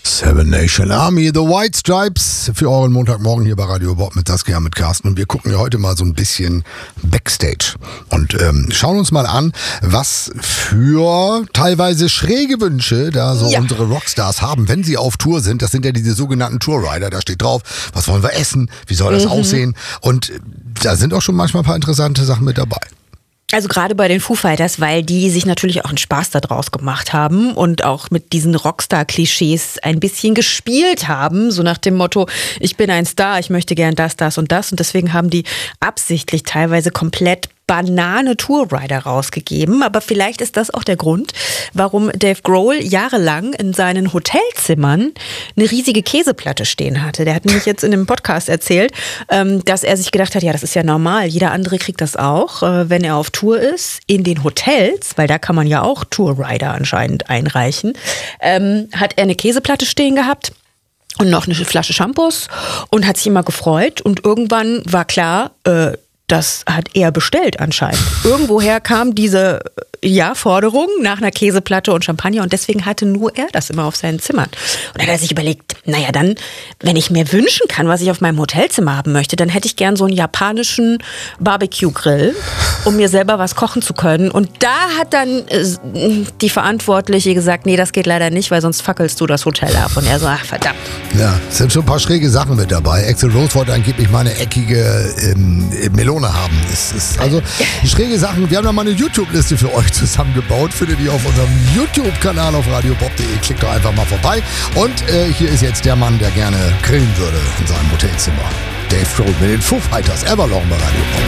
Seven Nation Army, The White Stripes für euren Montagmorgen hier bei Radio Bob mit Saskia, mit Carsten. Und wir gucken ja heute mal so ein bisschen Backstage und schauen uns mal an, was für teilweise schräge Wünsche da so unsere Rockstars haben, wenn sie auf Tour sind. Das sind ja diese sogenannten Tourrider. Da steht drauf, was wollen wir essen, wie soll das aussehen? Und da sind auch schon manchmal ein paar interessante Sachen mit dabei. Also gerade bei den Foo Fighters, weil die sich natürlich auch einen Spaß daraus gemacht haben und auch mit diesen Rockstar-Klischees ein bisschen gespielt haben, so nach dem Motto, ich bin ein Star, ich möchte gern das, das und das. Und deswegen haben die absichtlich teilweise komplett Banane-Tourrider rausgegeben. Aber vielleicht ist das auch der Grund, warum Dave Grohl jahrelang in seinen Hotelzimmern eine riesige Käseplatte stehen hatte. Der hat nämlich jetzt in einem Podcast erzählt, dass er sich gedacht hat, ja, das ist ja normal. Jeder andere kriegt das auch, wenn er auf Tour ist. In den Hotels, weil da kann man ja auch Tourrider anscheinend einreichen, hat er eine Käseplatte stehen gehabt. Und noch eine Flasche Shampoos und hat sich immer gefreut. Und irgendwann war klar, das hat er bestellt anscheinend. Irgendwoher kam diese Forderung nach einer Käseplatte und Champagner und deswegen hatte nur er das immer auf seinen Zimmern. Und dann hat er sich überlegt, naja dann, wenn ich mir wünschen kann, was ich auf meinem Hotelzimmer haben möchte, dann hätte ich gern so einen japanischen Barbecue-Grill, um mir selber was kochen zu können. Und da hat dann die Verantwortliche gesagt, nee, das geht leider nicht, weil sonst fackelst du das Hotel ab. Und er so, ach verdammt. Ja, es sind schon ein paar schräge Sachen mit dabei. Axl Rose wollte angeblich mal eine eckige Melone haben. Also schräge Sachen. Wir haben noch mal eine YouTube-Liste für euch zusammengebaut. Findet ihr auf unserem YouTube-Kanal auf radiobob.de. Klickt doch einfach mal vorbei. Und hier ist jetzt der Mann, der gerne grillen würde in seinem Hotelzimmer. Dave Grohl mit den Foo Fighters. Everlong bei Radio Bob.